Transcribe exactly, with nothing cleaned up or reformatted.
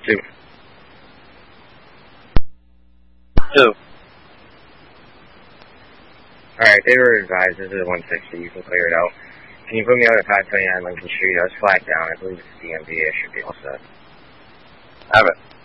Two. Two. Alright, they were advised. This is one sixty. You can clear it out. Can you put me out at five twenty-nine Lincoln Street? I was flagged down. I believe it's D M V. I should be all set. Have it.